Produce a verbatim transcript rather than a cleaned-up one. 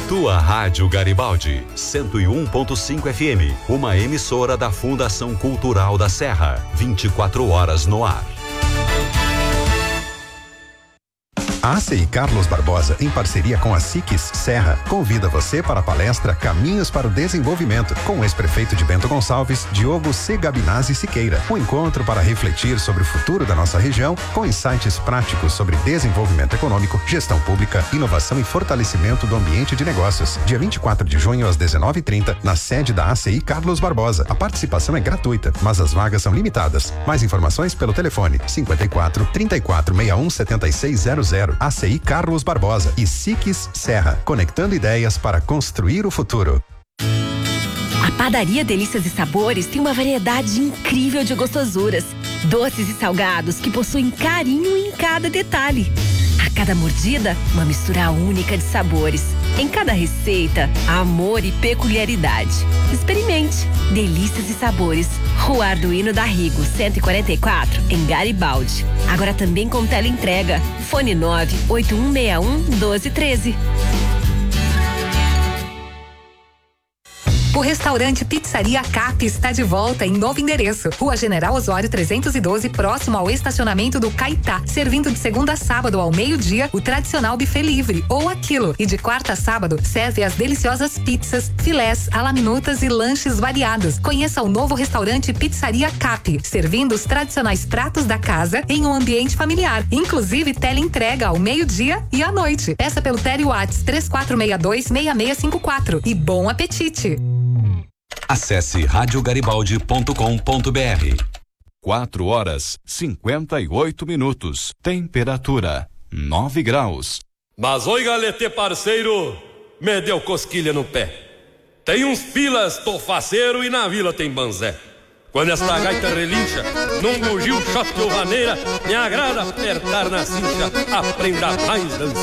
Tua Rádio Garibaldi, cento e um ponto cinco F M, uma emissora da Fundação Cultural da Serra, vinte e quatro horas no ar. A A C I Carlos Barbosa, em parceria com a SICS Serra, convida você para a palestra Caminhos para o Desenvolvimento, com o ex-prefeito de Bento Gonçalves, Diogo C. Gabinazzi Siqueira. Um encontro para refletir sobre o futuro da nossa região, com insights práticos sobre desenvolvimento econômico, gestão pública, inovação e fortalecimento do ambiente de negócios. Dia vinte e quatro de junho, às dezenove e trinta, na sede da A C I Carlos Barbosa. A participação é gratuita, mas as vagas são limitadas. Mais informações pelo telefone cinquenta e quatro, trinta e quatro, sessenta e um, setenta e seis zero zero. A C I Carlos Barbosa e SICS Serra, conectando ideias para construir o futuro. A Padaria Delícias e Sabores tem uma variedade incrível de gostosuras, doces e salgados que possuem carinho em cada detalhe. A cada mordida, uma mistura única de sabores. Em cada receita, amor e peculiaridade. Experimente. Delícias e Sabores. Rua Arduino da Rigo, cento e quarenta e quatro, em Garibaldi. Agora também com teleentrega. Fone nove oito um seis um, um dois um três. O restaurante Pizzaria Cap está de volta em novo endereço. Rua General Osório trezentos e doze, próximo ao estacionamento do Caetá. Servindo de segunda a sábado ao meio-dia, o tradicional buffet livre, ou aquilo. E de quarta a sábado, serve as deliciosas pizzas, filés, alaminutas e lanches variados. Conheça o novo restaurante Pizzaria Cap, servindo os tradicionais pratos da casa em um ambiente familiar. Inclusive, teleentrega ao meio-dia e à noite. Peça pelo Tele Whats três quatro seis dois, seis seis cinco quatro. E bom apetite! Acesse rádio garibaldi ponto com ponto br. quatro horas, cinquenta e oito minutos. Temperatura, nove graus. Mas oi, galete parceiro, me deu cosquilha no pé. Tem uns pilas, tô faceiro e na vila tem banzé. Quando esta gaita relincha, num bugio shot ou vaneira, me agrada apertar na cincha, aprenda mais dança.